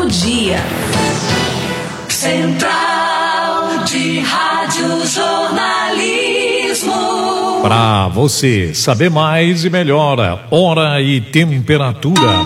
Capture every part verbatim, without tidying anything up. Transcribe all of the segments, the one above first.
dia. Central de Rádio Jornalismo. Para você saber mais e melhor, hora e temperatura.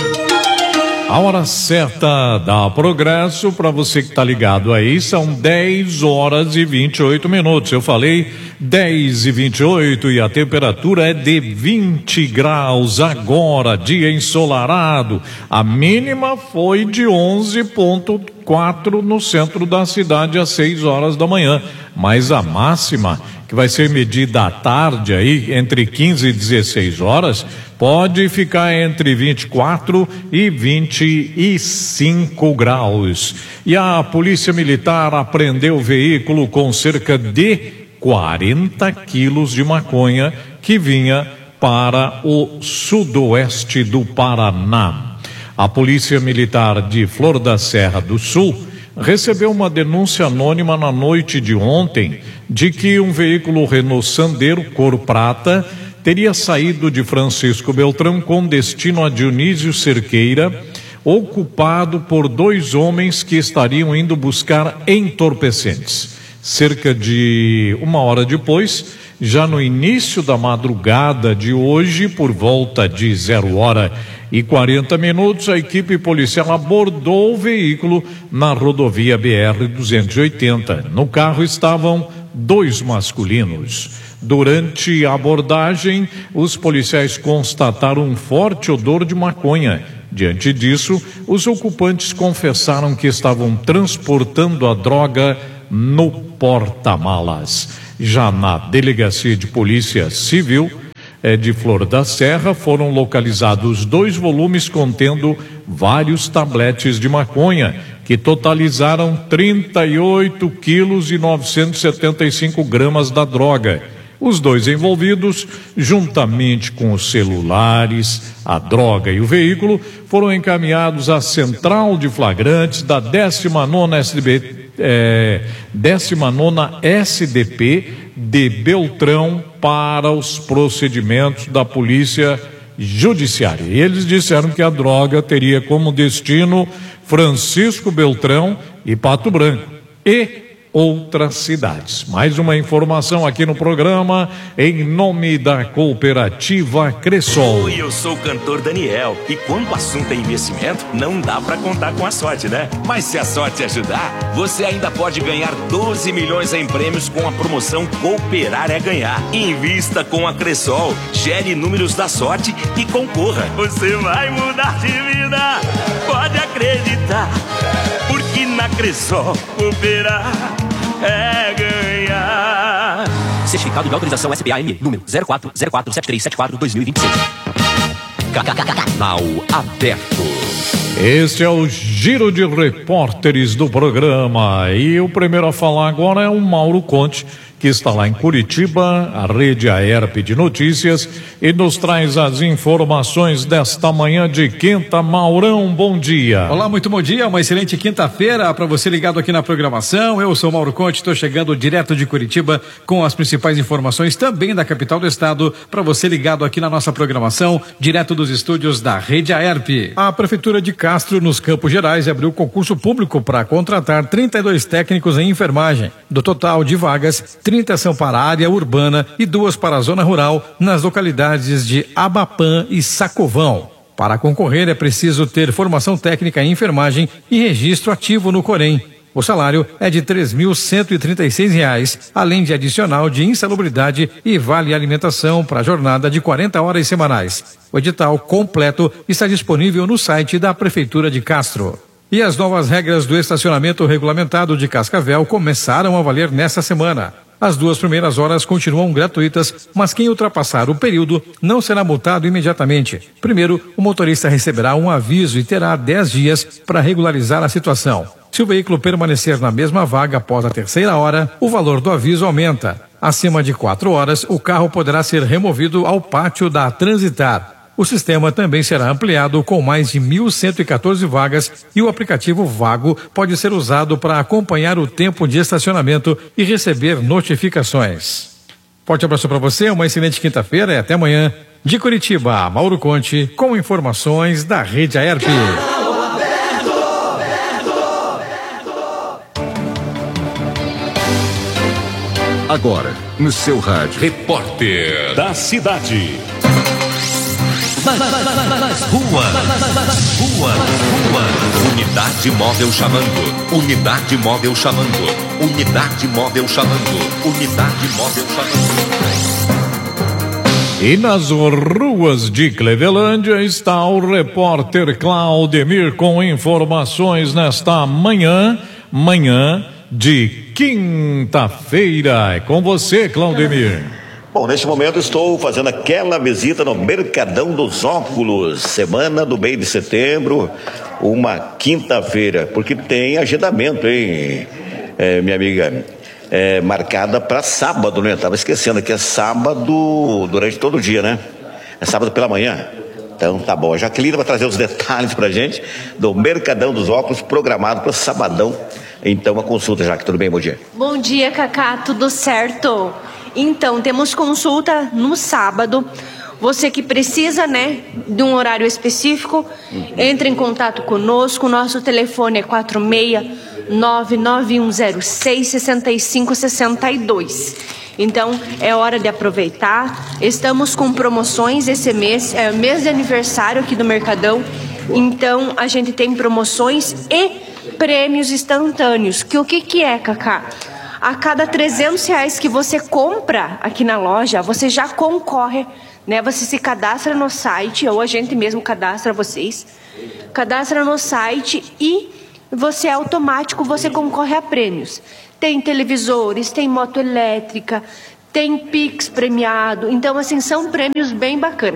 A hora certa da Progresso, para você que está ligado aí, são dez horas e vinte e oito minutos. Eu falei dez e vinte e oito e a temperatura é de vinte graus agora, dia ensolarado. A mínima foi de onze vírgula quatro no centro da cidade às seis horas da manhã, mas a máxima, que vai ser medida à tarde aí, entre quinze e dezesseis horas, pode ficar entre vinte e quatro e vinte e cinco graus. E a Polícia Militar apreendeu o veículo com cerca de quarenta quilos de maconha que vinha para o sudoeste do Paraná. A Polícia Militar de Flor da Serra do Sul recebeu uma denúncia anônima na noite de ontem de que um veículo Renault Sandero cor prata teria saído de Francisco Beltrão com destino a Dionísio Cerqueira, ocupado por dois homens que estariam indo buscar entorpecentes. Cerca de uma hora depois, já no início da madrugada de hoje, por volta de zero hora e quarenta minutos, a equipe policial abordou o veículo na rodovia B R duzentos e oitenta. No carro estavam dois masculinos. Durante a abordagem, os policiais constataram um forte odor de maconha. Diante disso, os ocupantes confessaram que estavam transportando a droga no porta-malas. Já na Delegacia de Polícia Civil é, de Flor da Serra, foram localizados dois volumes contendo vários tabletes de maconha, que totalizaram trinta e oito quilos e novecentos e setenta e cinco gramas da droga. Os dois envolvidos, juntamente com os celulares, a droga e o veículo, foram encaminhados à Central de Flagrantes da décima nona S D P, é, décima nona S D P de Beltrão para os procedimentos da Polícia Judiciária. E eles disseram que a droga teria como destino Francisco Beltrão e Pato Branco e outras cidades. Mais uma informação aqui no programa, em nome da Cooperativa Cressol. Oi, eu sou o cantor Daniel, e quando o assunto é investimento, não dá pra contar com a sorte, né? Mas se a sorte ajudar, você ainda pode ganhar doze milhões em prêmios com a promoção Cooperar é Ganhar. Invista com a Cressol, gere números da sorte e concorra. Você vai mudar de vida, pode acreditar, porque na Cressol cooperar é ganhar. Certificado de autorização S B A M, número zero quatro zero quatro sete três sete quatro dois mil e vinte e seis. Canal aberto. Este é o Giro de Repórteres do programa. E o primeiro a falar agora é o Mauro Conte, que está lá em Curitiba, a Rede Aerp de Notícias, e nos traz as informações desta manhã de quinta. Maurão, bom dia. Olá, muito bom dia, uma excelente quinta-feira para você ligado aqui na programação. Eu sou Mauro Conte, estou chegando direto de Curitiba com as principais informações também da capital do estado, para você ligado aqui na nossa programação, direto dos estúdios da Rede Aerp. A Prefeitura de Castro, nos Campos Gerais, abriu concurso público para contratar trinta e dois técnicos em enfermagem. Do total de vagas, trinta são para a área urbana e duas para a zona rural, nas localidades de Abapã e Sacovão. Para concorrer é preciso ter formação técnica em enfermagem e registro ativo no Corém. O salário é de três mil cento e trinta e seis reais, além de adicional de insalubridade e vale alimentação para a jornada de quarenta horas semanais. O edital completo está disponível no site da Prefeitura de Castro. E as novas regras do estacionamento regulamentado de Cascavel começaram a valer nesta semana. As duas primeiras horas continuam gratuitas, mas quem ultrapassar o período não será multado imediatamente. Primeiro, o motorista receberá um aviso e terá dez dias para regularizar a situação. Se o veículo permanecer na mesma vaga após a terceira hora, o valor do aviso aumenta. Acima de quatro horas, o carro poderá ser removido ao pátio da Transitar. O sistema também será ampliado com mais de mil cento e quatorze vagas e o aplicativo Vago pode ser usado para acompanhar o tempo de estacionamento e receber notificações. Forte abraço para você, uma excelente quinta-feira e até amanhã. De Curitiba, Mauro Conte, com informações da Rede Aerp. Agora, no seu rádio. Repórter da cidade. Nas ruas, nas ruas, ruas. Unidade móvel chamando. Unidade móvel chamando. Unidade móvel chamando. Unidade móvel chamando. E nas ruas de Clevelândia está o repórter Claudemir com informações nesta manhã, manhã de quinta-feira. É com você, Claudemir. Bom, neste momento estou fazendo aquela visita no Mercadão dos Óculos, semana do mês de setembro, uma quinta-feira, porque tem agendamento, hein, é, minha amiga? É, marcada para sábado, né? Tava esquecendo que é sábado durante todo o dia, né? É sábado pela manhã. Então tá bom. A Jaqueline vai trazer os detalhes pra gente do Mercadão dos Óculos programado para sabadão. Então a consulta, Jaque, tudo bem? Bom dia. Bom dia, Cacá, tudo certo? Então, temos consulta no sábado. Você que precisa, né, de um horário específico, uhum. Entre em contato conosco. Nosso telefone é quatro seis nove nove um zero seis seis cinco seis dois. Então, é hora de aproveitar. Estamos com promoções esse mês, é o mês de aniversário aqui do Mercadão. Então, a gente tem promoções e prêmios instantâneos. Que o que que é, Cacá? A cada trezentos reais que você compra aqui na loja, você já concorre, né? Você se cadastra no site, ou a gente mesmo cadastra vocês. Cadastra no site e você é automático, você concorre a prêmios. Tem televisores, tem moto elétrica, tem Pix premiado. Então, assim, são prêmios bem bacanas.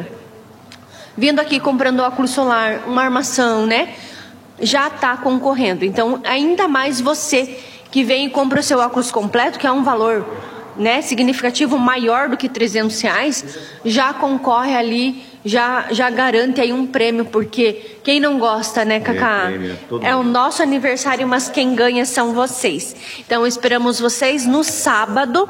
Vindo aqui comprando óculos solar, uma armação, né? Já está concorrendo. Então, ainda mais você que vem e compra o seu óculos completo, que é um valor, né, significativo maior do que trezentos reais, já concorre ali, já, já garante aí um prêmio, porque quem não gosta, né, Cacá? É, é, é o nosso aniversário, mas quem ganha são vocês. Então, esperamos vocês no sábado,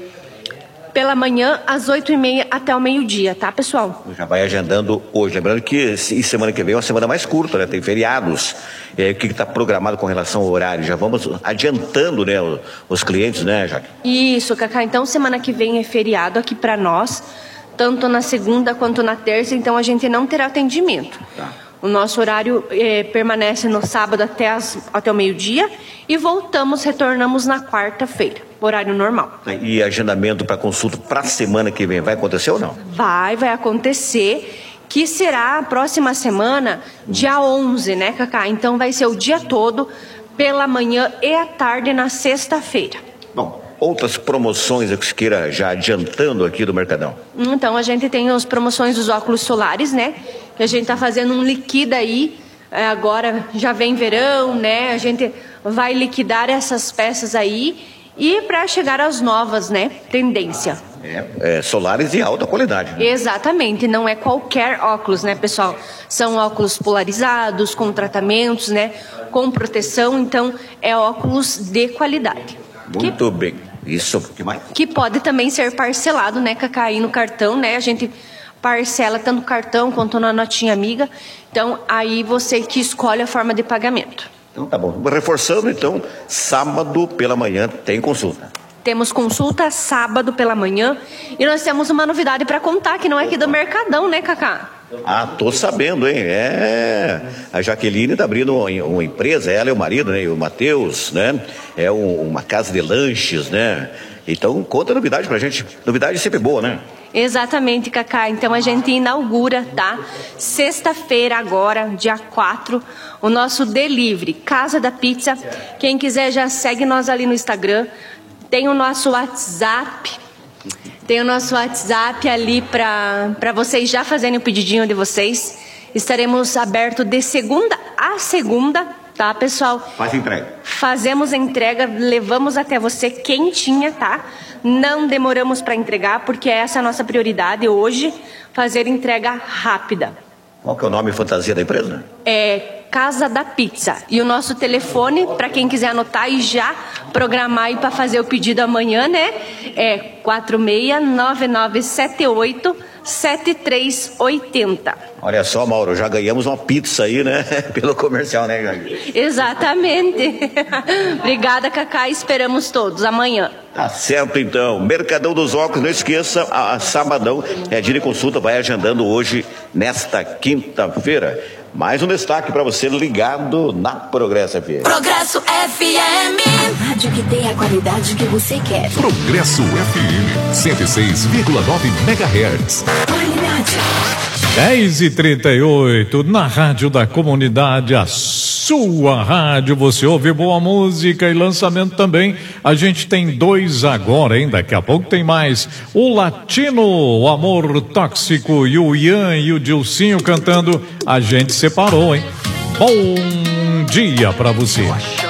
pela manhã, às oito e meia até o meio-dia, tá, pessoal? Já vai agendando hoje. Lembrando que semana que vem é uma semana mais curta, né? Tem feriados. E aí, o que está programado com relação ao horário? Já vamos adiantando, né, os, os clientes, né, Jaque? Isso, Cacá. Então, semana que vem é feriado aqui para nós, tanto na segunda quanto na terça. Então, a gente não terá atendimento. Tá. O nosso horário eh, permanece no sábado até, as, até o meio-dia e voltamos, retornamos na quarta-feira, horário normal. E agendamento para consulta para a semana que vem, vai acontecer ou não? Vai, vai acontecer, que será a próxima semana, dia onze, né, Cacá? Então vai ser o dia todo, pela manhã e à tarde na sexta-feira. Bom, outras promoções que você queira já adiantando aqui do Mercadão? Então a gente tem as promoções dos óculos solares, né? Que a gente tá fazendo um liquida aí, é, agora já vem verão, né? A gente vai liquidar essas peças aí e para chegar às novas, né? Tendência. É, é, solares de alta qualidade. Né? Exatamente, não é qualquer óculos, né, pessoal? São óculos polarizados, com tratamentos, né? Com proteção, então é óculos de qualidade. Muito que, bem. Isso, que mais? Que pode também ser parcelado, né, Cacá, aí no cartão, né? A gente parcela tanto no cartão quanto na notinha amiga. Então, aí você que escolhe a forma de pagamento. Então tá bom. Reforçando, então, sábado pela manhã tem consulta. Temos consulta sábado pela manhã e nós temos uma novidade para contar, que não é aqui do Mercadão, né, Cacá? Ah, tô sabendo, hein? É, a Jaqueline tá abrindo uma, uma empresa, ela e o marido, né? E o Matheus, né? É um, uma casa de lanches, né? Então, conta a novidade pra gente. Novidade sempre boa, né? Exatamente, Cacá. Então a gente inaugura, tá? Sexta-feira agora, dia quatro, o nosso delivery, Casa da Pizza. Quem quiser já segue nós ali no Instagram. Tem o nosso WhatsApp. Tem o nosso WhatsApp ali para para vocês já fazerem o pedidinho de vocês. Estaremos abertos de segunda a segunda, tá, pessoal? Faz entrega. Fazemos entrega, levamos até você quentinha, tá? Não demoramos para entregar, porque essa é a nossa prioridade hoje, fazer entrega rápida. Qual que é o nome e fantasia da empresa? É Casa da Pizza. E o nosso telefone, para quem quiser anotar e já programar aí para fazer o pedido amanhã, né? É quatro seis nove nove sete oito sete três oito zero. Olha só, Mauro, já ganhamos uma pizza aí, né? Pelo comercial, né, Jorge? Exatamente. Obrigada, Cacá. Esperamos todos amanhã. Tá certo, então. Mercadão dos Óculos, não esqueça, a, a sabadão é dia de consulta, vai agendando hoje, nesta quinta-feira. Mais um destaque para você ligado na Progresso F M. Progresso F M. Rádio que tem a qualidade que você quer. Progresso F M, cento e seis vírgula nove megahertz. Qualidade. dez e trinta e oito, na Rádio da Comunidade, a sua rádio. Você ouve boa música e lançamento também. A gente tem dois agora, hein? Daqui a pouco tem mais. O Latino, o Amor Tóxico, e o Ian e o Dilcinho cantando. A gente separou, hein? Bom dia pra você.